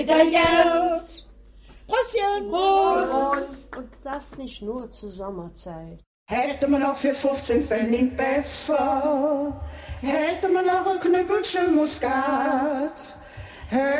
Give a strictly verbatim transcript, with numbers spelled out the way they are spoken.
Geld. Prostchen. Prost. Und das nicht nur zur Sommerzeit. Hätte man auch für fünfzehn Pfennig Pfeffer, hätte man auch ein Knüppelchen Muskat,